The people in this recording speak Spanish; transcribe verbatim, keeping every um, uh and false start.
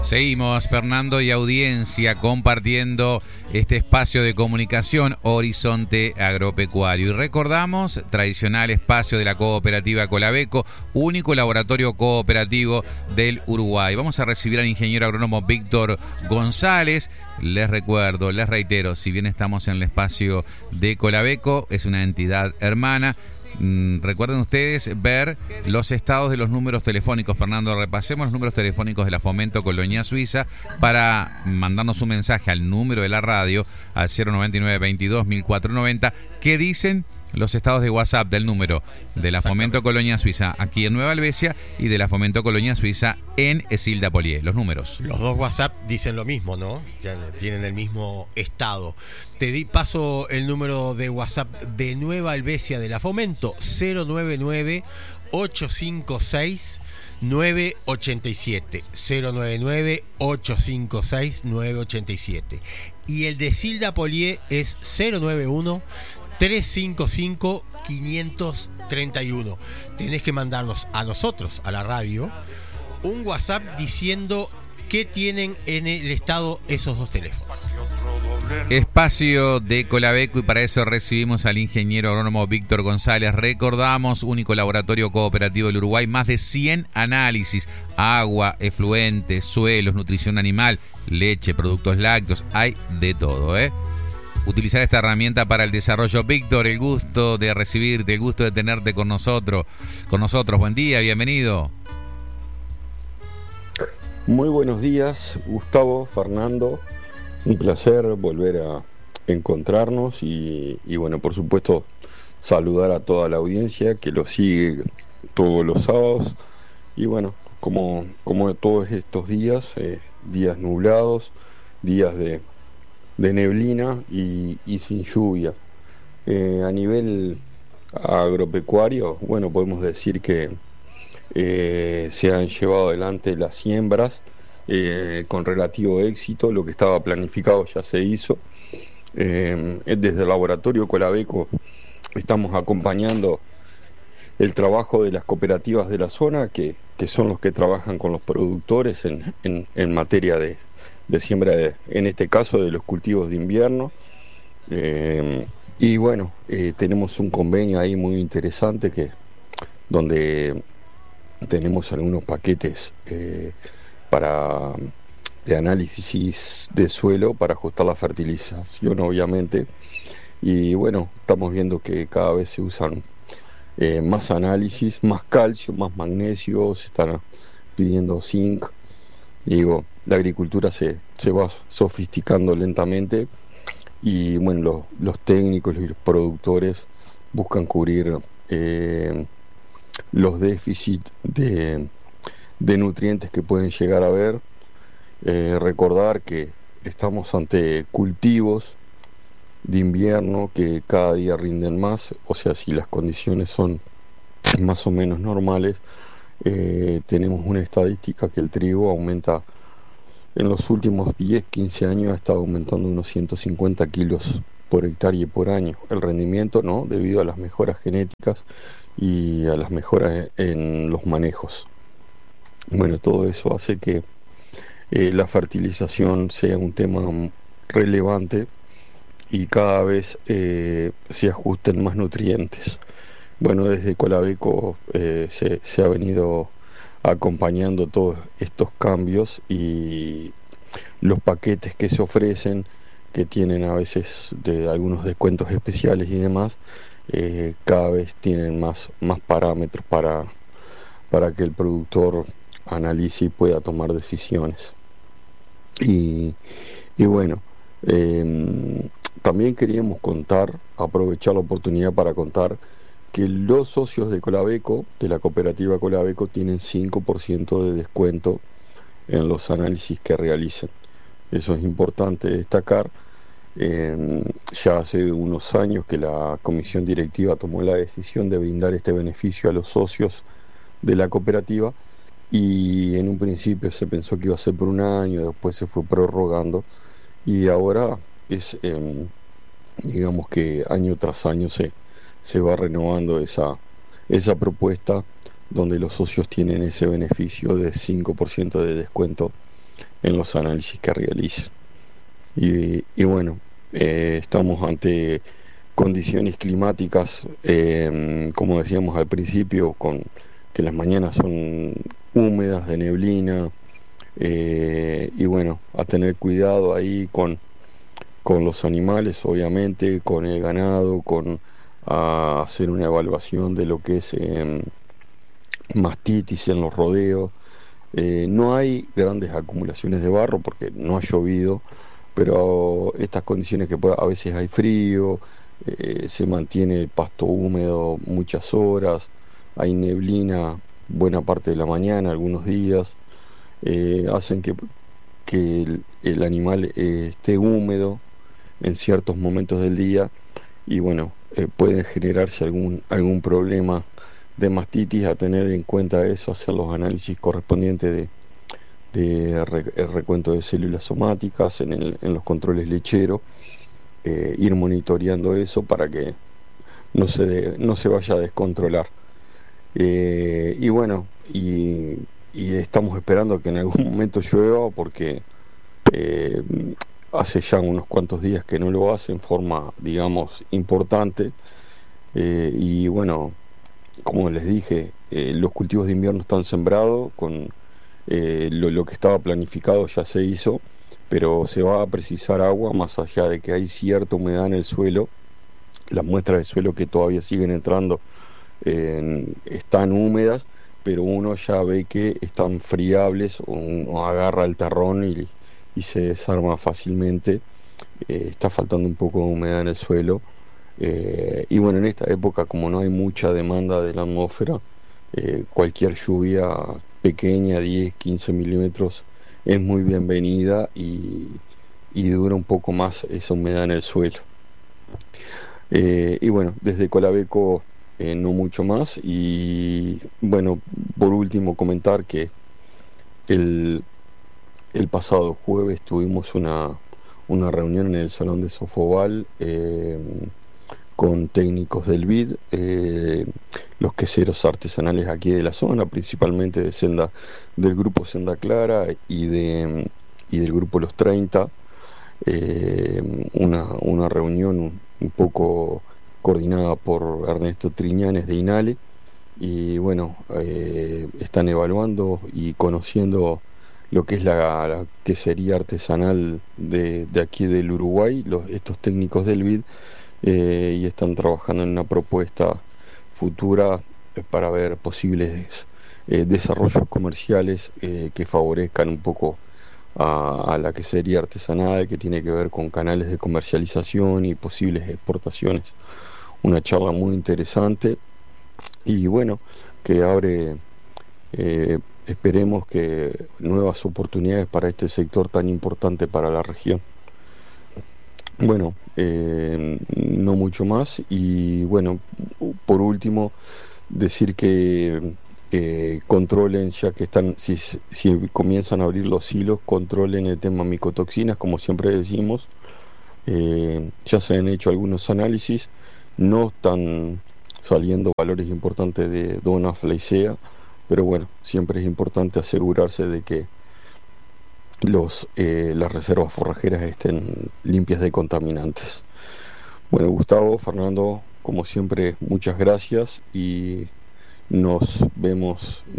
Seguimos, Fernando y audiencia, compartiendo este espacio de comunicación Horizonte Agropecuario. Y recordamos, tradicional espacio de la cooperativa Colabeco, único laboratorio cooperativo del Uruguay. Vamos a recibir al ingeniero agrónomo Víctor González. Les recuerdo, les reitero, si bien estamos en el espacio de Colabeco, es una entidad hermana. Mm, recuerden ustedes ver los estados de los números telefónicos. Fernando, repasemos los números telefónicos de la Fomento Colonia Suiza para mandarnos un mensaje al número de la radio al cero noventa y nueve veintidós mil cuatrocientos noventa. ¿Qué dicen los estados de WhatsApp del número de la Fomento Colonia Suiza aquí en Nueva Alvesia y de la Fomento Colonia Suiza en Esilda Polié? Los números. Los dos WhatsApp dicen lo mismo, ¿no? Ya tienen el mismo estado. Te di paso el número de WhatsApp de Nueva Alvesia de la Fomento, cero noventa y nueve ochocientos cincuenta y seis nueve ochenta y siete, cero noventa y nueve ochocientos cincuenta y seis nueve ochenta y siete. Y el de Esilda Polié es cero noventa y uno trescientos cincuenta y cinco quinientos treinta y uno. Tenés que mandarnos a nosotros, a la radio, un WhatsApp diciendo qué tienen en el estado esos dos teléfonos. Espacio de Colabeco, y para eso recibimos al ingeniero agrónomo Víctor González. Recordamos, único laboratorio cooperativo del Uruguay, más de cien análisis: agua, efluentes, suelos, nutrición animal, leche, productos lácteos, hay de todo, ¿eh? Utilizar esta herramienta para el desarrollo. Víctor, el gusto de recibirte, el gusto de tenerte con nosotros. Con nosotros, buen día, bienvenido. Muy buenos días, Gustavo, Fernando. Un placer volver a encontrarnos y, y bueno, por supuesto, saludar a toda la audiencia que lo sigue todos los sábados. Y bueno, como, como todos estos días, eh, días nublados, días de... de neblina y, y sin lluvia. Eh, a nivel agropecuario, bueno, podemos decir que eh, se han llevado adelante las siembras eh, con relativo éxito. Lo que estaba planificado ya se hizo. Eh, desde el laboratorio Colabeco estamos acompañando el trabajo de las cooperativas de la zona, que, que son los que trabajan con los productores en, en, en materia de de siembra, de, en este caso de los cultivos de invierno. Eh, y bueno, eh, tenemos un convenio ahí muy interesante que donde tenemos algunos paquetes eh, para de análisis de suelo para ajustar la fertilización, obviamente. Y bueno, estamos viendo que cada vez se usan eh, más análisis, más calcio, más magnesio, se están pidiendo zinc. Digo, la agricultura se, se va sofisticando lentamente y bueno, los, los técnicos y los productores buscan cubrir eh, los déficits de, de nutrientes que pueden llegar a haber. Eh, recordar que estamos ante cultivos de invierno que cada día rinden más, o sea, si las condiciones son más o menos normales. Eh, tenemos una estadística que el trigo aumenta en los últimos diez, quince años, ha estado aumentando unos ciento cincuenta kilos por hectárea por año. El rendimiento, ¿no? Debido a las mejoras genéticas y a las mejoras en los manejos. Bueno, todo eso hace que eh, la fertilización sea un tema relevante y cada vez eh, se ajusten más nutrientes. Bueno, desde Colabeco eh, se, se ha venido acompañando todos estos cambios y los paquetes que se ofrecen, que tienen a veces de algunos descuentos especiales y demás, eh, cada vez tienen más, más parámetros para, para que el productor analice y pueda tomar decisiones. Y, y bueno, eh, también queríamos contar, aprovechar la oportunidad para contar que los socios de Colabeco, de la cooperativa Colabeco, tienen cinco por ciento de descuento en los análisis que realicen. Eso es importante destacar. Eh, ya hace unos años que la comisión directiva tomó la decisión de brindar este beneficio a los socios de la cooperativa y en un principio se pensó que iba a ser por un año, después se fue prorrogando y ahora es, eh, digamos que año tras año se se va renovando esa, esa propuesta donde los socios tienen ese beneficio de cinco por ciento de descuento en los análisis que realicen. Y, y bueno, eh, estamos ante condiciones climáticas, eh, como decíamos al principio, con que las mañanas son húmedas, de neblina, eh, y bueno, a tener cuidado ahí con, con los animales, obviamente, con el ganado, con a hacer una evaluación de lo que es eh, mastitis en los rodeos. Eh, no hay grandes acumulaciones de barro porque no ha llovido, pero estas condiciones que pueda, a veces hay frío, eh, se mantiene el pasto húmedo muchas horas, hay neblina buena parte de la mañana, algunos días, eh, hacen que, que el, el animal eh, esté húmedo en ciertos momentos del día y bueno, eh, puede generarse algún, algún problema de mastitis. A tener en cuenta eso, hacer los análisis correspondientes de de re, el recuento de células somáticas en, el, en los controles lecheros, eh, ir monitoreando eso para que no se, de, no se vaya a descontrolar. Eh, y bueno, y, y estamos esperando que en algún momento llueva porque eh, hace ya unos cuantos días que no lo hace en forma, digamos, importante. Eh, y bueno, como les dije, eh, los cultivos de invierno están sembrados con Eh, lo, lo que estaba planificado ya se hizo, pero se va a precisar agua más allá de que hay cierta humedad en el suelo. Las muestras de suelo que todavía siguen entrando eh, están húmedas, pero uno ya ve que están friables, uno agarra el terrón y, y se desarma fácilmente. Eh, está faltando un poco de humedad en el suelo. Eh, y bueno, en esta época, como no hay mucha demanda de la atmósfera, eh, cualquier lluvia pequeña, diez, quince milímetros, es muy bienvenida y, y dura un poco más esa humedad en el suelo. Eh, y bueno, desde Colabeco eh, no mucho más. Y bueno, por último comentar que el, el pasado jueves tuvimos una, una reunión en el Salón de Sofobal, eh, con técnicos del V I D, eh, los queseros artesanales aquí de la zona, principalmente de Senda, del grupo Senda Clara y, de, y del grupo Los treinta, eh, una, una reunión un, un poco coordinada por Ernesto Triñanes de INALE, y bueno, eh, están evaluando y conociendo lo que es la, la quesería artesanal de, de aquí del Uruguay, los, estos técnicos del V I D. Eh, y están trabajando en una propuesta futura eh, para ver posibles eh, desarrollos comerciales eh, que favorezcan un poco a, a la quesería artesanal, que tiene que ver con canales de comercialización y posibles exportaciones. Una charla muy interesante y bueno, que abre, eh, esperemos que nuevas oportunidades para este sector tan importante para la región. Bueno, eh, no mucho más. Y bueno, por último, decir que eh, controlen, ya que están, si, si comienzan a abrir los hilos, controlen el tema micotoxinas, como siempre decimos. Eh, ya se han hecho algunos análisis, no están saliendo valores importantes de Dona Fleisea, pero bueno, siempre es importante asegurarse de que los, eh, las reservas forrajeras estén limpias de contaminantes. Bueno, Gustavo, Fernando, como siempre, muchas gracias y nos vemos.